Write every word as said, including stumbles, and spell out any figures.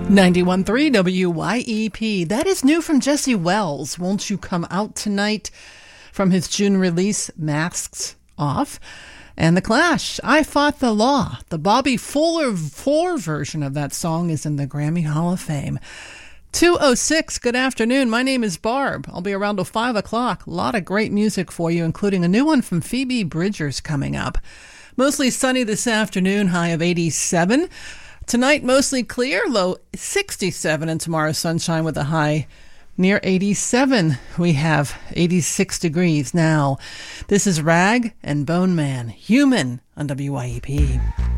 ninety-one point three W Y E P. That is new from Jesse Wells. Won't You Come Out Tonight? From his June release, Masks Off. And The Clash, I Fought the Law. The Bobby Fuller four version of that song is in the Grammy Hall of Fame. two oh six, good afternoon. My name is Barb. I'll be around till five o'clock. A lot of great music for you, including a new one from Phoebe Bridgers coming up. Mostly sunny this afternoon, high of eighty-seven. Tonight, mostly clear, low sixty-seven, and tomorrow, sunshine with a high near eighty-seven. We have eighty-six degrees now. This is Rag and Bone Man, Human on W Y E P.